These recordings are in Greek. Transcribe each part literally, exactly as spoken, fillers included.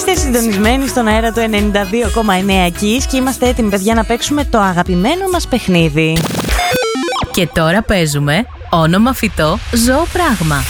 Είστε συντονισμένοι στον αέρα του ενενήντα δύο κόμμα εννέα Kiss και είμαστε έτοιμοι, παιδιά, να παίξουμε το αγαπημένο μας παιχνίδι. Και τώρα παίζουμε όνομα φυτό, ζώο, πράγμα.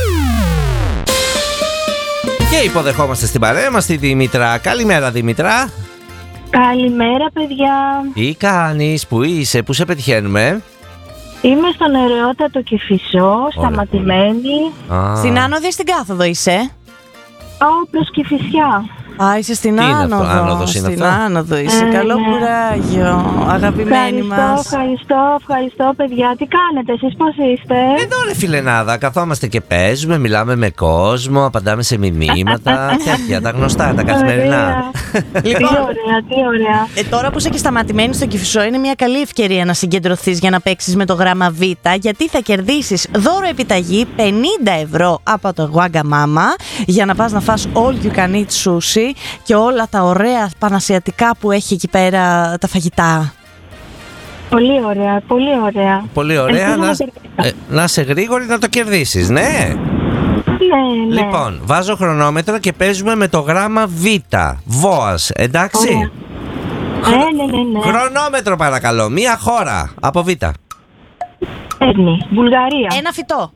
Και υποδεχόμαστε στην παρέα μας τη Δήμητρα. Καλημέρα, Δήμητρα. Καλημέρα, παιδιά. Τι κάνεις, πού είσαι, πού σε πετυχαίνουμε? Είμαι στον ωραιότατο Κηφισό, σταματημένη. Α. Στην άνοδο ή στην κάθοδο είσαι? Ω, προς Κηφισιά. Α, είσαι στην Τι είναι άνοδο. αυτό, άνοδος είναι στην αυτό? άνοδο είσαι. Ε, Καλό ναι. κουράγιο, αγαπημένοι Ευχαριστώ, μας. ευχαριστώ, ευχαριστώ, παιδιά. Τι κάνετε, εσείς πώς είστε? Εδώ ρε φιλενάδα, καθόμαστε και παίζουμε, μιλάμε με κόσμο, απαντάμε σε μηνύματα, τέτοια, τα γνωστά, τα καθημερινά. Τι Λοιπόν, ωραία, τι ωραία. ε, τώρα που είσαι και σταματημένη στο Κηφισό, είναι μια καλή ευκαιρία να συγκεντρωθείς για να παίξεις με το γράμμα Β, γιατί θα κερδίσεις δώρο επιταγή πενήντα ευρώ από το Wagamama για να πας να φας all you can eat sushi και όλα τα ωραία πανασιατικά που έχει εκεί πέρα τα φαγητά. Πολύ ωραία, πολύ ωραία. Πολύ ωραία, Ελπίζω να, να κερδίσω. ε, να είσαι γρήγορη να το κερδίσεις, ναι. Ναι, ναι. Λοιπόν, βάζω χρονόμετρο και παίζουμε με το γράμμα Β, Βόας, εντάξει. Ωραία. Ναι, ναι, ναι, ναι. Χρονόμετρο παρακαλώ, μία χώρα από Β. Παίρνει. Βουλγαρία. Ένα φυτό.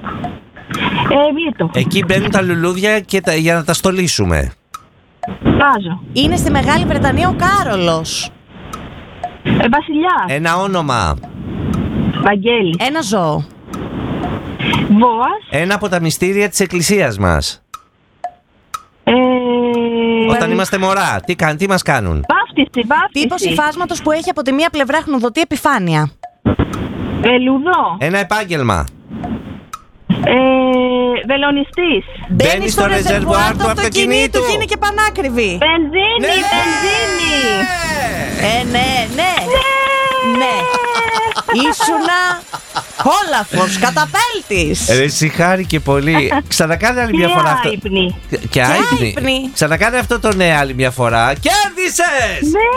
Ε, Βίτο. Εκεί μπαίνουν τα λουλούδια και τα, για να τα στολίσουμε. Βάζω. Είναι στη Μεγάλη Βρετανία ο Κάρολος. Ε, Βασιλιά. Ένα όνομα. Βαγγέλη. Ένα ζώο. Βόας. Ένα από τα μυστήρια της εκκλησίας μας. Ε, Όταν είμαστε μωρά, τι, κάν, τι μας κάνουν? Βάφτιση, βάφτιση. Τύπος υφάσματος που έχει από τη μία πλευρά χνουδωτή επιφάνεια. Ε, Λουδό. Ένα επάγγελμα. Ε, βελονιστής. Μπαίνει στο ρεζερβουάρ του αυτοκινήτου. και είναι και πανάκριβη. Μπενζίνη, Ναι! μπενζίνη. Ε, ναι, ναι. Ναι. Ήσουνα Όλαφος, καταπέλτης. Ρε συγχάρη και πολύ. Ξανακάνε άλλη μια Και φορά αυτό. άϊπνη. Και- Και άϊπνη. άϊπνη. Ξανακάνε αυτό το ναι άλλη μια φορά. Κέρδισες! Ναι.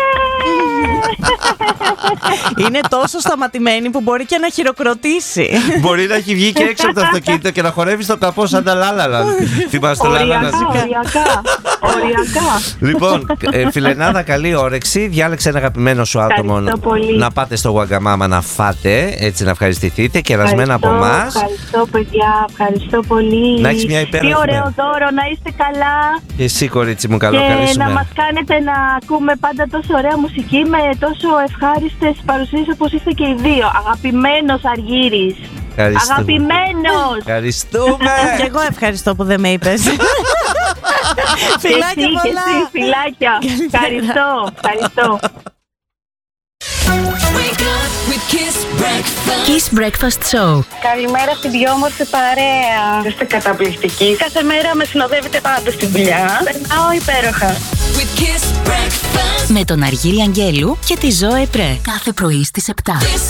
Είναι τόσο σταματημένη που μπορεί και να χειροκροτήσει. Μπορεί να έχει βγει και έξω από το αυτοκίνητο και να χορεύει στο καπό σαν τα λάλαλα. Θυμάστε λάλαλα? Οριακά, οριακά. Οριακά. Λοιπόν, ε, φιλενάδα, καλή όρεξη. Διάλεξε ένα αγαπημένο σου άτομο Ευχαριστώ πολύ. να πάτε στο Wagamama να φάτε, έτσι να ευχαριστηθείτε. Κερασμένα από Ευχαριστώ, εμάς. Ευχαριστώ, παιδιά. Ευχαριστώ πολύ. Να έχεις μια υπέροχη Τι ωραίο μέρα. δώρο, να είστε καλά. Και εσύ, κορίτσι μου, καλό, καλή Και σου να μέρα. μας κάνετε να ακούμε πάντα τόσο ωραία μουσική με τόσο ευχάριστες παρουσίες όπως είστε και οι δύο. Αγαπημένος Αργύρης. Ευχαριστούμε. Αγαπημένος. Ευχαριστούμε. Και εγώ ευχαριστώ που δεν με είπες. Και Φιλάκια εσύ, και πολλά. εσύ, φιλάκια. Ευχαριστώ, ευχαριστώ. Kiss Breakfast Show. Καλημέρα στην πιο όμορφη παρέα. Είστε καταπληκτικοί. Κάθε μέρα με συνοδεύετε πάντα στη δουλειά. Περνάω υπέροχα. Με τον Αργύρη Αγγέλου και τη Ζωέ Πρέ. Κάθε πρωί στις επτά.